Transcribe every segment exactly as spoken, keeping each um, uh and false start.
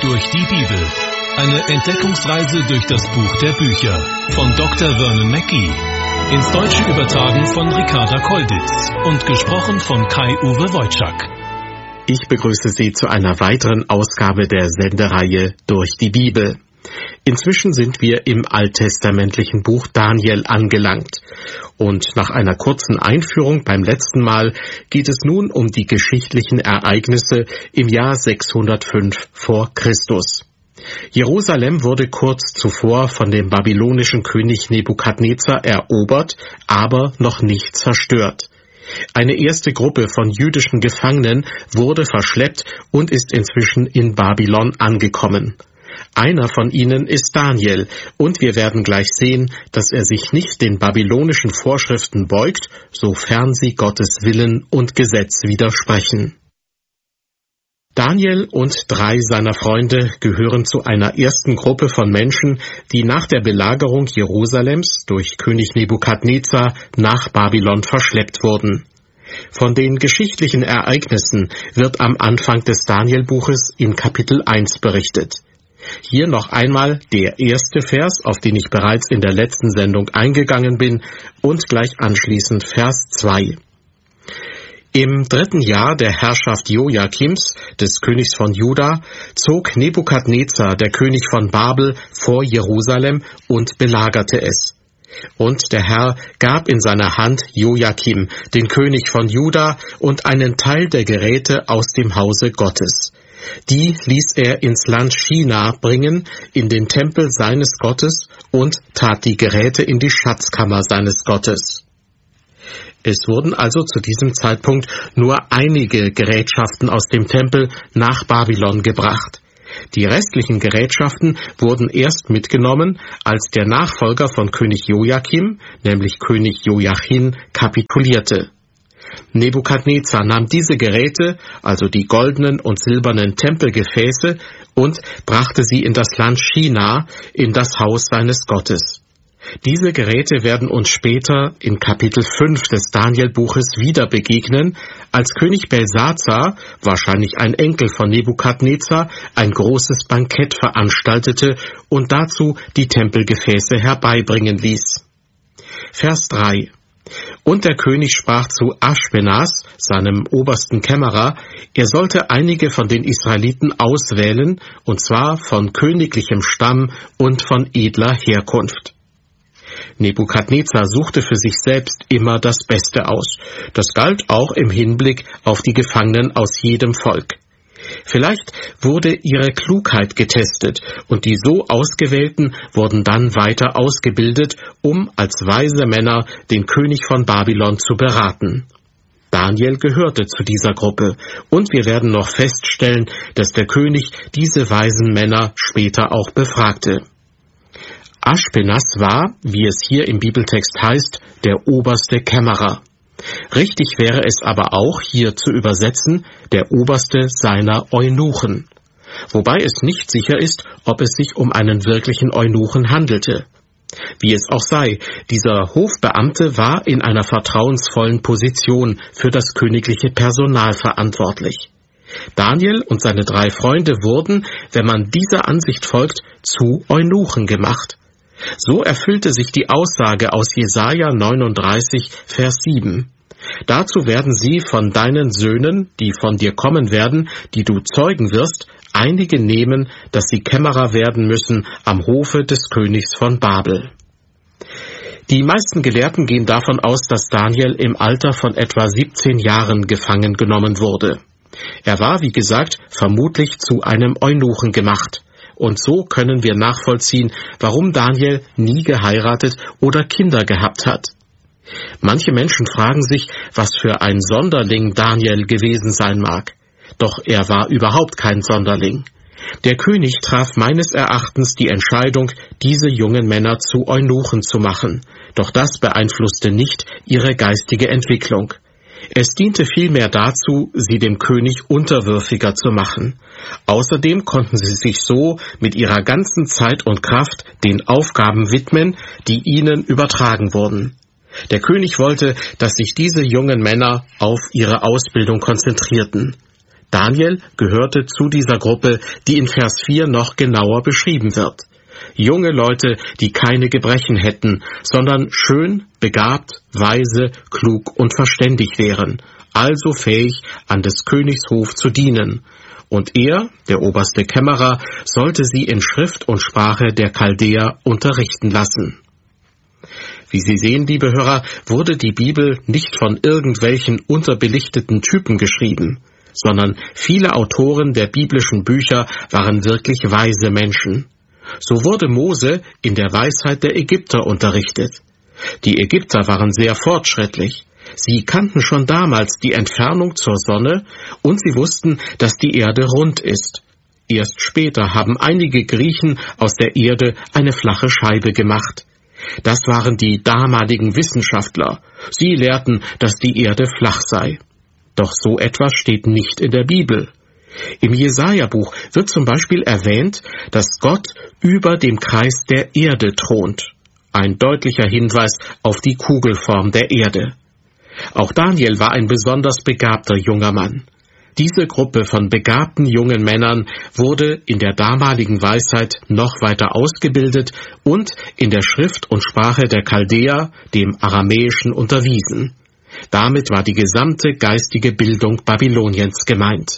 durch die Bibel. Eine Entdeckungsreise durch das Buch der Bücher von Doktor Vernon Mackey. Ins Deutsche übertragen von Ricarda Kolditz und gesprochen von Kai-Uwe Wojczak. Ich begrüße Sie zu einer weiteren Ausgabe der Sendereihe Durch die Bibel. Inzwischen sind wir im alttestamentlichen Buch Daniel angelangt. Und nach einer kurzen Einführung beim letzten Mal geht es nun um die geschichtlichen Ereignisse im Jahr sechshundertfünf vor Christus. Jerusalem wurde kurz zuvor von dem babylonischen König Nebukadnezar erobert, aber noch nicht zerstört. Eine erste Gruppe von jüdischen Gefangenen wurde verschleppt und ist inzwischen in Babylon angekommen. Einer von ihnen ist Daniel, und wir werden gleich sehen, dass er sich nicht den babylonischen Vorschriften beugt, sofern sie Gottes Willen und Gesetz widersprechen. Daniel und drei seiner Freunde gehören zu einer ersten Gruppe von Menschen, die nach der Belagerung Jerusalems durch König Nebukadnezar nach Babylon verschleppt wurden. Von den geschichtlichen Ereignissen wird am Anfang des Daniel-Buches in Kapitel eins berichtet. Hier noch einmal der erste Vers, auf den ich bereits in der letzten Sendung eingegangen bin, und gleich anschließend Vers zwei. Im dritten Jahr der Herrschaft Joachims, des Königs von Juda, zog Nebukadnezar, der König von Babel, vor Jerusalem und belagerte es. Und der Herr gab in seine Hand Joachim, den König von Juda, und einen Teil der Geräte aus dem Hause Gottes. Die ließ er ins Land China bringen, in den Tempel seines Gottes, und tat die Geräte in die Schatzkammer seines Gottes. Es wurden also zu diesem Zeitpunkt nur einige Gerätschaften aus dem Tempel nach Babylon gebracht. Die restlichen Gerätschaften wurden erst mitgenommen, als der Nachfolger von König Joachim, nämlich König Joachim, kapitulierte. Nebukadnezar nahm diese Geräte, also die goldenen und silbernen Tempelgefäße, und brachte sie in das Land China, in das Haus seines Gottes. Diese Geräte werden uns später in Kapitel fünf des Daniel-Buches wieder begegnen, als König Belsazar, wahrscheinlich ein Enkel von Nebukadnezar, ein großes Bankett veranstaltete und dazu die Tempelgefäße herbeibringen ließ. Vers drei. Und der König sprach zu Aschpenas, seinem obersten Kämmerer, er sollte einige von den Israeliten auswählen, und zwar von königlichem Stamm und von edler Herkunft. Nebukadnezar suchte für sich selbst immer das Beste aus. Das galt auch im Hinblick auf die Gefangenen aus jedem Volk. Vielleicht wurde ihre Klugheit getestet, und die so Ausgewählten wurden dann weiter ausgebildet, um als weise Männer den König von Babylon zu beraten. Daniel gehörte zu dieser Gruppe, und wir werden noch feststellen, dass der König diese weisen Männer später auch befragte. Aschpenas war, wie es hier im Bibeltext heißt, der oberste Kämmerer. Richtig wäre es aber auch, hier zu übersetzen, der oberste seiner Eunuchen. Wobei es nicht sicher ist, ob es sich um einen wirklichen Eunuchen handelte. Wie es auch sei, dieser Hofbeamte war in einer vertrauensvollen Position für das königliche Personal verantwortlich. Daniel und seine drei Freunde wurden, wenn man dieser Ansicht folgt, zu Eunuchen gemacht. So erfüllte sich die Aussage aus Jesaja neununddreißig, Vers sieben. Dazu werden sie von deinen Söhnen, die von dir kommen werden, die du zeugen wirst, einige nehmen, dass sie Kämmerer werden müssen am Hofe des Königs von Babel. Die meisten Gelehrten gehen davon aus, dass Daniel im Alter von etwa siebzehn Jahren gefangen genommen wurde. Er war, wie gesagt, vermutlich zu einem Eunuchen gemacht. Und so können wir nachvollziehen, warum Daniel nie geheiratet oder Kinder gehabt hat. Manche Menschen fragen sich, was für ein Sonderling Daniel gewesen sein mag. Doch er war überhaupt kein Sonderling. Der König traf meines Erachtens die Entscheidung, diese jungen Männer zu Eunuchen zu machen. Doch das beeinflusste nicht ihre geistige Entwicklung. Es diente vielmehr dazu, sie dem König unterwürfiger zu machen. Außerdem konnten sie sich so mit ihrer ganzen Zeit und Kraft den Aufgaben widmen, die ihnen übertragen wurden. Der König wollte, dass sich diese jungen Männer auf ihre Ausbildung konzentrierten. Daniel gehörte zu dieser Gruppe, die in Vers vier noch genauer beschrieben wird. Junge Leute, die keine Gebrechen hätten, sondern schön, begabt, weise, klug und verständig wären, also fähig, an des Königs Hof zu dienen. Und er, der oberste Kämmerer, sollte sie in Schrift und Sprache der Chaldäer unterrichten lassen. Wie Sie sehen, liebe Hörer, wurde die Bibel nicht von irgendwelchen unterbelichteten Typen geschrieben, sondern viele Autoren der biblischen Bücher waren wirklich weise Menschen. So wurde Mose in der Weisheit der Ägypter unterrichtet. Die Ägypter waren sehr fortschrittlich. Sie kannten schon damals die Entfernung zur Sonne und sie wussten, dass die Erde rund ist. Erst später haben einige Griechen aus der Erde eine flache Scheibe gemacht. Das waren die damaligen Wissenschaftler. Sie lehrten, dass die Erde flach sei. Doch so etwas steht nicht in der Bibel. Im Jesaja-Buch wird zum Beispiel erwähnt, dass Gott über dem Kreis der Erde thront. Ein deutlicher Hinweis auf die Kugelform der Erde. Auch Daniel war ein besonders begabter junger Mann. Diese Gruppe von begabten jungen Männern wurde in der damaligen Weisheit noch weiter ausgebildet und in der Schrift und Sprache der Chaldäer, dem Aramäischen, unterwiesen. Damit war die gesamte geistige Bildung Babyloniens gemeint.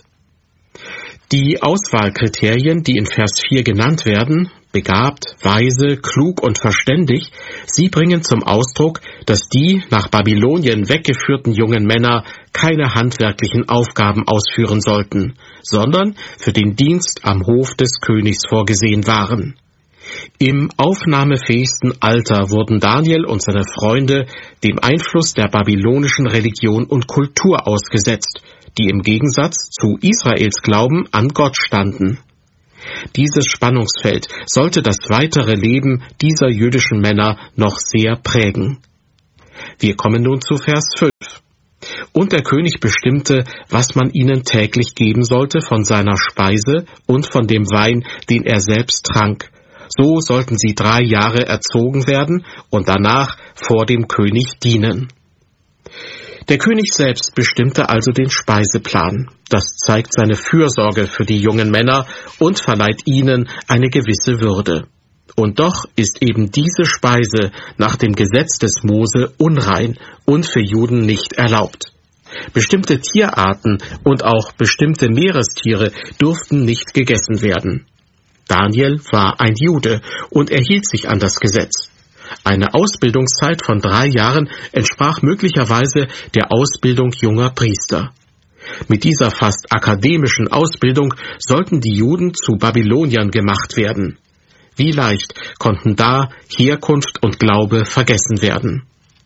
Die Auswahlkriterien, die in Vers vier genannt werden, begabt, weise, klug und verständig, sie bringen zum Ausdruck, dass die nach Babylonien weggeführten jungen Männer keine handwerklichen Aufgaben ausführen sollten, sondern für den Dienst am Hof des Königs vorgesehen waren. Im aufnahmefähigsten Alter wurden Daniel und seine Freunde dem Einfluss der babylonischen Religion und Kultur ausgesetzt, die im Gegensatz zu Israels Glauben an Gott standen. Dieses Spannungsfeld sollte das weitere Leben dieser jüdischen Männer noch sehr prägen. Wir kommen nun zu Vers fünf. Und der König bestimmte, was man ihnen täglich geben sollte von seiner Speise und von dem Wein, den er selbst trank. So sollten sie drei Jahre erzogen werden und danach vor dem König dienen. Der König selbst bestimmte also den Speiseplan. Das zeigt seine Fürsorge für die jungen Männer und verleiht ihnen eine gewisse Würde. Und doch ist eben diese Speise nach dem Gesetz des Mose unrein und für Juden nicht erlaubt. Bestimmte Tierarten und auch bestimmte Meerestiere durften nicht gegessen werden. Daniel war ein Jude und er hielt sich an das Gesetz. Eine Ausbildungszeit von drei Jahren entsprach möglicherweise der Ausbildung junger Priester. Mit dieser fast akademischen Ausbildung sollten die Juden zu Babyloniern gemacht werden. Wie leicht konnten da Herkunft und Glaube vergessen werden.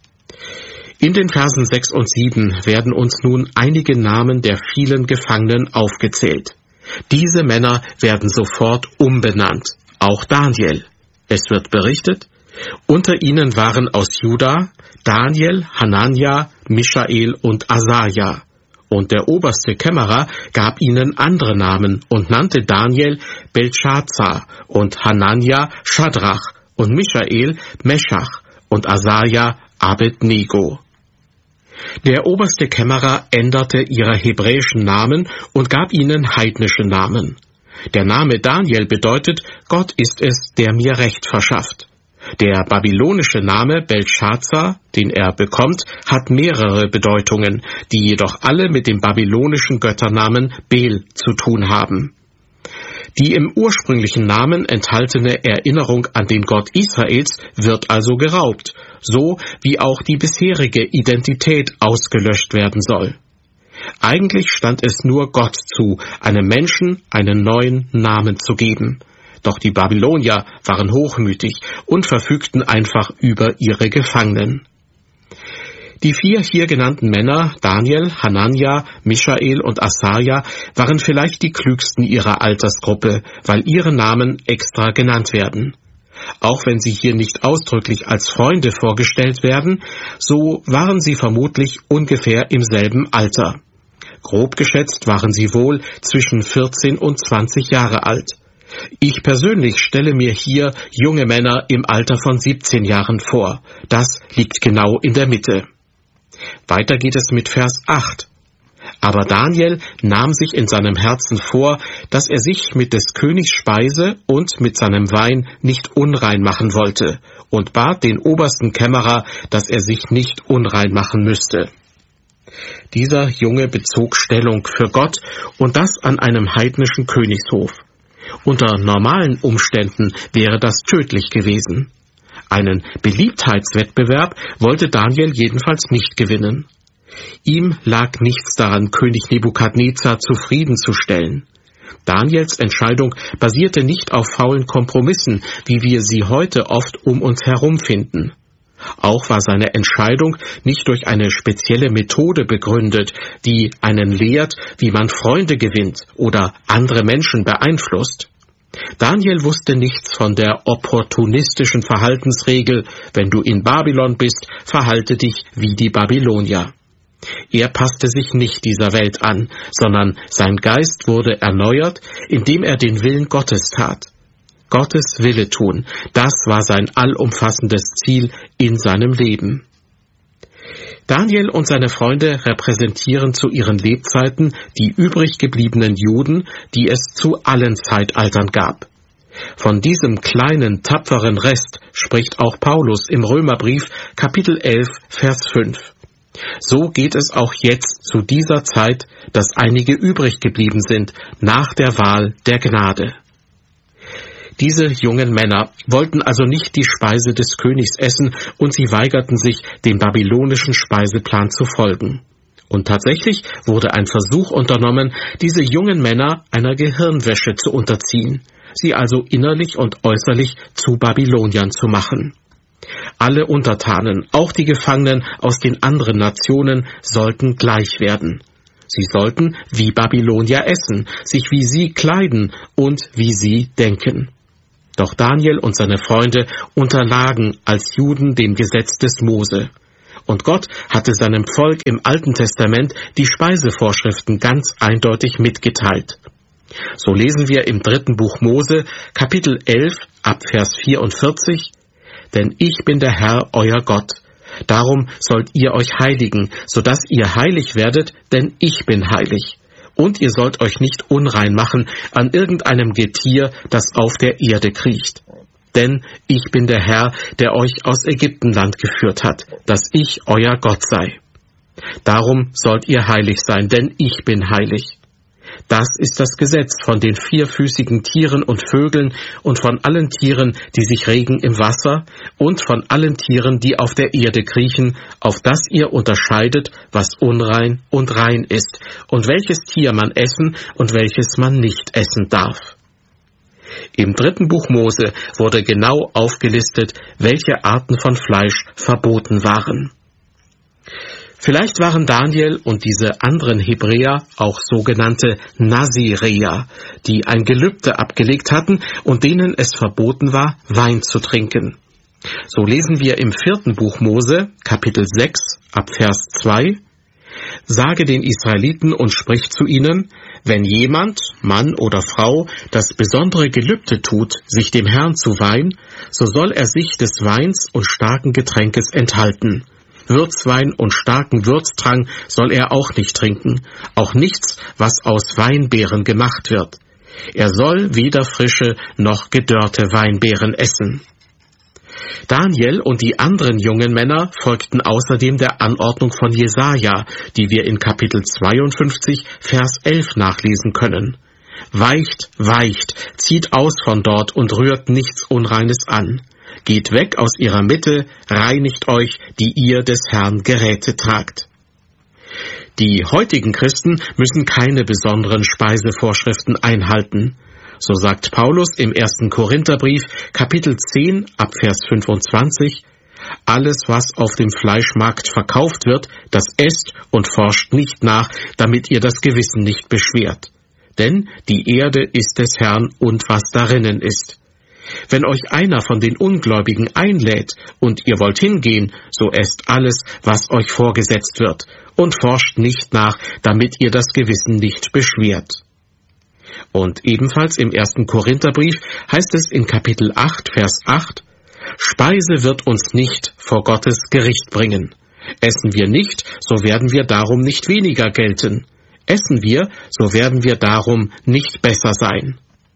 In den Versen sechs und sieben werden uns nun einige Namen der vielen Gefangenen aufgezählt. Diese Männer werden sofort umbenannt, auch Daniel. Es wird berichtet, unter ihnen waren aus Juda Daniel, Hanania, Mischael und Asaja. Und der oberste Kämmerer gab ihnen andere Namen und nannte Daniel Beltschazar und Hanania Schadrach und Mischael Meschach und Asaja Abednego. Der oberste Kämmerer änderte ihre hebräischen Namen und gab ihnen heidnische Namen. Der Name Daniel bedeutet, Gott ist es, der mir Recht verschafft. Der babylonische Name Beltschazar, den er bekommt, hat mehrere Bedeutungen, die jedoch alle mit dem babylonischen Götternamen Bel zu tun haben. Die im ursprünglichen Namen enthaltene Erinnerung an den Gott Israels wird also geraubt, so wie auch die bisherige Identität ausgelöscht werden soll. Eigentlich stand es nur Gott zu, einem Menschen einen neuen Namen zu geben. Doch die Babylonier waren hochmütig und verfügten einfach über ihre Gefangenen. Die vier hier genannten Männer, Daniel, Hanania, Mischael und Asaja, waren vielleicht die klügsten ihrer Altersgruppe, weil ihre Namen extra genannt werden. Auch wenn sie hier nicht ausdrücklich als Freunde vorgestellt werden, so waren sie vermutlich ungefähr im selben Alter. Grob geschätzt waren sie wohl zwischen vierzehn und zwanzig Jahre alt. Ich persönlich stelle mir hier junge Männer im Alter von siebzehn Jahren vor. Das liegt genau in der Mitte. Weiter geht es mit Vers acht. Aber Daniel nahm sich in seinem Herzen vor, dass er sich mit des Königs Speise und mit seinem Wein nicht unrein machen wollte und bat den obersten Kämmerer, dass er sich nicht unrein machen müsste. Dieser Junge bezog Stellung für Gott und das an einem heidnischen Königshof. Unter normalen Umständen wäre das tödlich gewesen. Einen Beliebtheitswettbewerb wollte Daniel jedenfalls nicht gewinnen. Ihm lag nichts daran, König Nebukadnezar zufriedenzustellen. Daniels Entscheidung basierte nicht auf faulen Kompromissen, wie wir sie heute oft um uns herum finden. Auch war seine Entscheidung nicht durch eine spezielle Methode begründet, die einen lehrt, wie man Freunde gewinnt oder andere Menschen beeinflusst. Daniel wusste nichts von der opportunistischen Verhaltensregel, wenn du in Babylon bist, verhalte dich wie die Babylonier. Er passte sich nicht dieser Welt an, sondern sein Geist wurde erneuert, indem er den Willen Gottes tat. Gottes Wille tun, das war sein allumfassendes Ziel in seinem Leben. Daniel und seine Freunde repräsentieren zu ihren Lebzeiten die übrig gebliebenen Juden, die es zu allen Zeitaltern gab. Von diesem kleinen, tapferen Rest spricht auch Paulus im Römerbrief Kapitel elf, Vers fünf. So geht es auch jetzt zu dieser Zeit, dass einige übrig geblieben sind nach der Wahl der Gnade. Diese jungen Männer wollten also nicht die Speise des Königs essen und sie weigerten sich, dem babylonischen Speiseplan zu folgen. Und tatsächlich wurde ein Versuch unternommen, diese jungen Männer einer Gehirnwäsche zu unterziehen, sie also innerlich und äußerlich zu Babyloniern zu machen. Alle Untertanen, auch die Gefangenen aus den anderen Nationen, sollten gleich werden. Sie sollten wie Babylonier essen, sich wie sie kleiden und wie sie denken. Doch Daniel und seine Freunde unterlagen als Juden dem Gesetz des Mose. Und Gott hatte seinem Volk im Alten Testament die Speisevorschriften ganz eindeutig mitgeteilt. So lesen wir im dritten Buch Mose, Kapitel elf, ab Vers vierundvierzig, »Denn ich bin der Herr, euer Gott. Darum sollt ihr euch heiligen, so dass ihr heilig werdet, denn ich bin heilig. Und ihr sollt euch nicht unrein machen an irgendeinem Getier, das auf der Erde kriecht. Denn ich bin der Herr, der euch aus Ägyptenland geführt hat, dass ich euer Gott sei. Darum sollt ihr heilig sein, denn ich bin heilig. Das ist das Gesetz von den vierfüßigen Tieren und Vögeln und von allen Tieren, die sich regen im Wasser, und von allen Tieren, die auf der Erde kriechen, auf das ihr unterscheidet, was unrein und rein ist, und welches Tier man essen und welches man nicht essen darf.« Im dritten Buch Mose wurde genau aufgelistet, welche Arten von Fleisch verboten waren. Vielleicht waren Daniel und diese anderen Hebräer auch sogenannte Naziräer, die ein Gelübde abgelegt hatten und denen es verboten war, Wein zu trinken. So lesen wir im vierten Buch Mose, Kapitel sechs, ab Vers zwei, »Sage den Israeliten und sprich zu ihnen, wenn jemand, Mann oder Frau, das besondere Gelübde tut, sich dem Herrn zu weihen, so soll er sich des Weins und starken Getränkes enthalten. Würzwein und starken Würztrank soll er auch nicht trinken, auch nichts, was aus Weinbeeren gemacht wird. Er soll weder frische noch gedörrte Weinbeeren essen.« Daniel und die anderen jungen Männer folgten außerdem der Anordnung von Jesaja, die wir in Kapitel zweiundfünfzig, Vers elf nachlesen können. »Weicht, weicht, zieht aus von dort und rührt nichts Unreines an. Geht weg aus ihrer Mitte, reinigt euch, die ihr des Herrn Geräte tragt.« Die heutigen Christen müssen keine besonderen Speisevorschriften einhalten. So sagt Paulus im ersten Korintherbrief, Kapitel zehn, ab Vers fünfundzwanzig, »Alles, was auf dem Fleischmarkt verkauft wird, das esst und forscht nicht nach, damit ihr das Gewissen nicht beschwert. Denn die Erde ist des Herrn und was darinnen ist. Wenn euch einer von den Ungläubigen einlädt und ihr wollt hingehen, so esst alles, was euch vorgesetzt wird, und forscht nicht nach, damit ihr das Gewissen nicht beschwert.« Und ebenfalls im ersten Korintherbrief heißt es in Kapitel acht, Vers acht, »Speise wird uns nicht vor Gottes Gericht bringen. Essen wir nicht, so werden wir darum nicht weniger gelten. Essen wir, so werden wir darum nicht besser sein.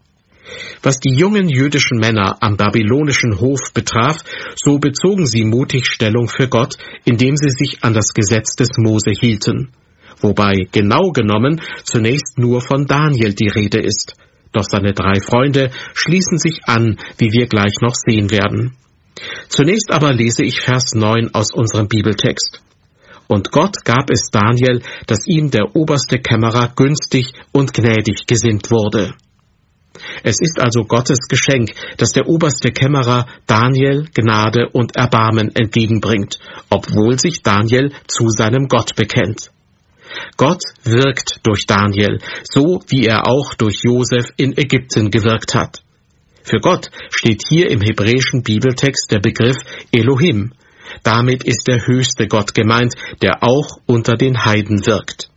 Was die jungen jüdischen Männer am babylonischen Hof betraf, so bezogen sie mutig Stellung für Gott, indem sie sich an das Gesetz des Mose hielten. Wobei genau genommen zunächst nur von Daniel die Rede ist. Doch seine drei Freunde schließen sich an, wie wir gleich noch sehen werden. Zunächst aber lese ich Vers neun aus unserem Bibeltext. Und Gott gab es Daniel, dass ihm der oberste Kämmerer günstig und gnädig gesinnt wurde. Es ist also Gottes Geschenk, dass der oberste Kämmerer Daniel Gnade und Erbarmen entgegenbringt, obwohl sich Daniel zu seinem Gott bekennt. Gott wirkt durch Daniel, so wie er auch durch Josef in Ägypten gewirkt hat. Für Gott steht hier im hebräischen Bibeltext der Begriff Elohim. Damit ist der höchste Gott gemeint, der auch unter den Heiden wirkt.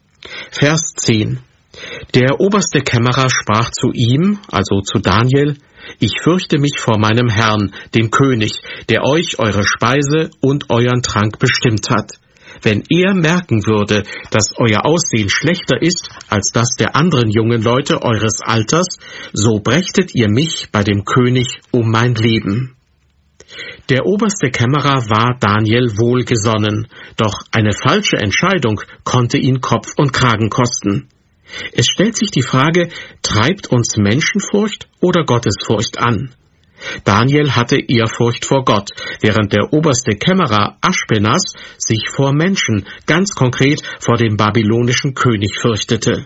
Vers zehn. Der oberste Kämmerer sprach zu ihm, also zu Daniel, ich fürchte mich vor meinem Herrn, dem König, der euch eure Speise und euren Trank bestimmt hat. Wenn er merken würde, dass euer Aussehen schlechter ist als das der anderen jungen Leute eures Alters, so brächtet ihr mich bei dem König um mein Leben. Der oberste Kämmerer war Daniel wohlgesonnen, doch eine falsche Entscheidung konnte ihn Kopf und Kragen kosten. Es stellt sich die Frage, treibt uns Menschenfurcht oder Gottesfurcht an? Daniel hatte Ehrfurcht vor Gott, während der oberste Kämmerer Aschpenas sich vor Menschen, ganz konkret vor dem babylonischen König fürchtete.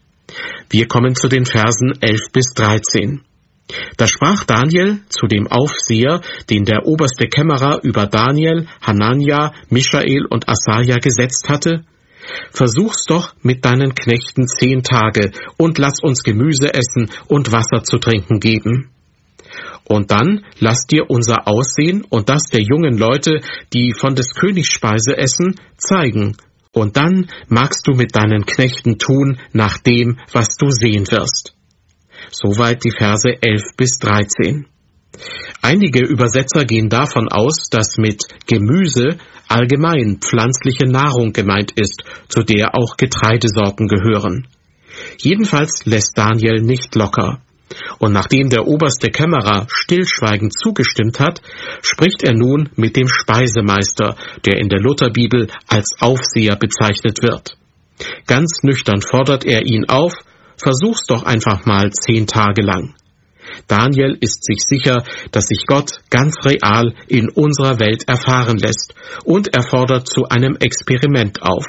Wir kommen zu den Versen elf bis dreizehn. Da sprach Daniel zu dem Aufseher, den der oberste Kämmerer über Daniel, Hanania, Michael und Asaja gesetzt hatte, Versuch's doch mit deinen Knechten zehn Tage und lass uns Gemüse essen und Wasser zu trinken geben. Und dann lass dir unser Aussehen und das der jungen Leute, die von des Königs Speise essen, zeigen. Und dann magst du mit deinen Knechten tun nach dem, was du sehen wirst. Soweit die Verse elf bis dreizehn. Einige Übersetzer gehen davon aus, dass mit Gemüse allgemein pflanzliche Nahrung gemeint ist, zu der auch Getreidesorten gehören. Jedenfalls lässt Daniel nicht locker. Und nachdem der oberste Kämmerer stillschweigend zugestimmt hat, spricht er nun mit dem Speisemeister, der in der Lutherbibel als Aufseher bezeichnet wird. Ganz nüchtern fordert er ihn auf, versuch's doch einfach mal zehn Tage lang. Daniel ist sich sicher, dass sich Gott ganz real in unserer Welt erfahren lässt, und er fordert zu einem Experiment auf.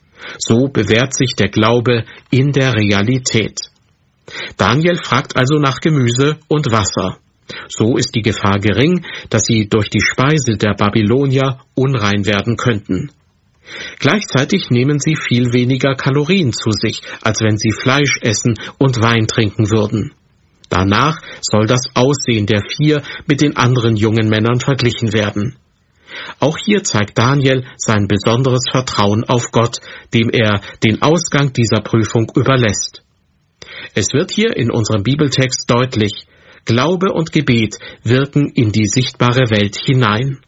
So bewährt sich der Glaube in der Realität. Daniel fragt also nach Gemüse und Wasser. So ist die Gefahr gering, dass sie durch die Speise der Babylonier unrein werden könnten. Gleichzeitig nehmen sie viel weniger Kalorien zu sich, als wenn sie Fleisch essen und Wein trinken würden. Danach soll das Aussehen der vier mit den anderen jungen Männern verglichen werden. Auch hier zeigt Daniel sein besonderes Vertrauen auf Gott, dem er den Ausgang dieser Prüfung überlässt. Es wird hier in unserem Bibeltext deutlich, Glaube und Gebet wirken in die sichtbare Welt hinein.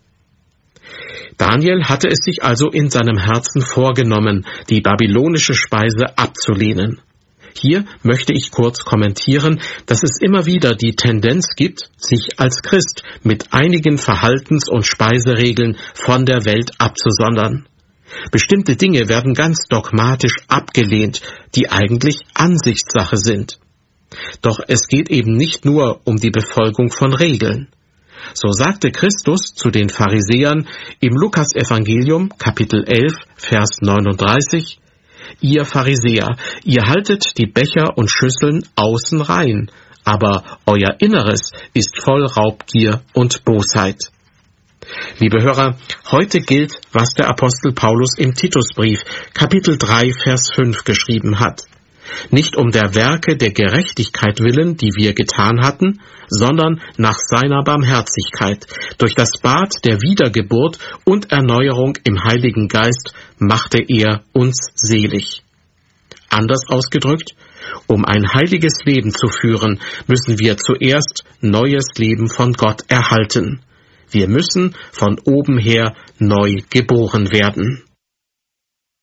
Daniel hatte es sich also in seinem Herzen vorgenommen, die babylonische Speise abzulehnen. Hier möchte ich kurz kommentieren, dass es immer wieder die Tendenz gibt, sich als Christ mit einigen Verhaltens- und Speiseregeln von der Welt abzusondern. Bestimmte Dinge werden ganz dogmatisch abgelehnt, die eigentlich Ansichtssache sind. Doch es geht eben nicht nur um die Befolgung von Regeln. So sagte Christus zu den Pharisäern im Lukas-Evangelium, Kapitel elf, Vers neununddreißig, Ihr Pharisäer, ihr haltet die Becher und Schüsseln außen rein, aber euer Inneres ist voll Raubgier und Bosheit. Liebe Hörer, heute gilt, was der Apostel Paulus im Titusbrief, Kapitel drei, Vers fünf geschrieben hat. Nicht um der Werke der Gerechtigkeit willen, die wir getan hatten, sondern nach seiner Barmherzigkeit. Durch das Bad der Wiedergeburt und Erneuerung im Heiligen Geist machte er uns selig. Anders ausgedrückt, um ein heiliges Leben zu führen, müssen wir zuerst neues Leben von Gott erhalten. Wir müssen von oben her neu geboren werden.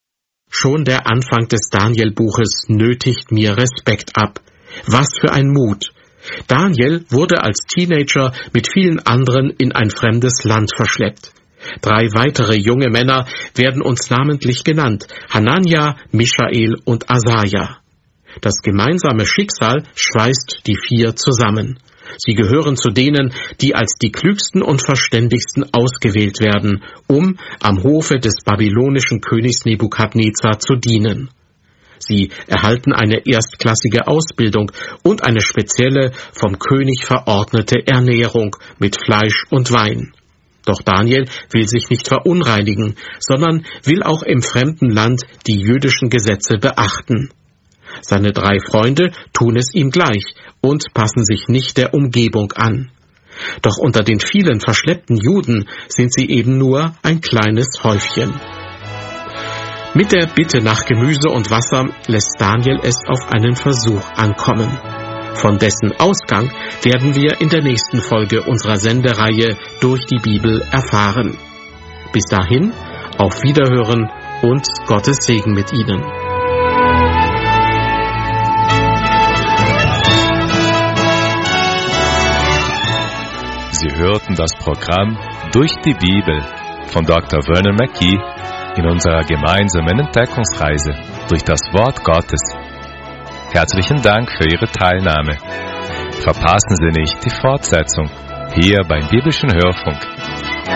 Schon der Anfang des Daniel-Buches nötigt mir Respekt ab. Was für ein Mut! Daniel wurde als Teenager mit vielen anderen in ein fremdes Land verschleppt. Drei weitere junge Männer werden uns namentlich genannt: Hanania, Michael und Asaja. Das gemeinsame Schicksal schweißt die vier zusammen. Sie gehören zu denen, die als die klügsten und verständigsten ausgewählt werden, um am Hofe des babylonischen Königs Nebukadnezar zu dienen. Sie erhalten eine erstklassige Ausbildung und eine spezielle, vom König verordnete Ernährung mit Fleisch und Wein. Doch Daniel will sich nicht verunreinigen, sondern will auch im fremden Land die jüdischen Gesetze beachten. Seine drei Freunde tun es ihm gleich und passen sich nicht der Umgebung an. Doch unter den vielen verschleppten Juden sind sie eben nur ein kleines Häufchen. Mit der Bitte nach Gemüse und Wasser lässt Daniel es auf einen Versuch ankommen. Von dessen Ausgang werden wir in der nächsten Folge unserer Sendereihe Durch die Bibel erfahren. Bis dahin, auf Wiederhören und Gottes Segen mit Ihnen. Sie hörten das Programm Durch die Bibel von Doktor Vernon Mackey in unserer gemeinsamen Entdeckungsreise durch das Wort Gottes. Herzlichen Dank für Ihre Teilnahme. Verpassen Sie nicht die Fortsetzung hier beim Biblischen Hörfunk.